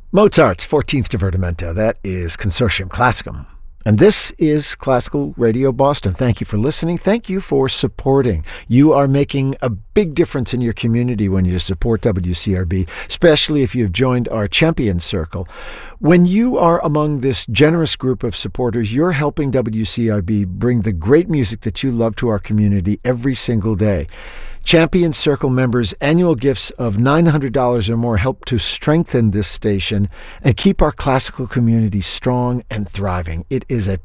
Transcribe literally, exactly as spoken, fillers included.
Mozart's fourteenth Divertimento. That is Consortium Classicum. And this is Classical Radio Boston. Thank you for listening. Thank you for supporting. You are making a big difference in your community when you support W C R B, especially if you've joined our Champions Circle. When you are among this generous group of supporters, you're helping W C R B bring the great music that you love to our community every single day. Champions Circle members' annual gifts of nine hundred dollars or more help to strengthen this station and keep our classical community strong and thriving. It is a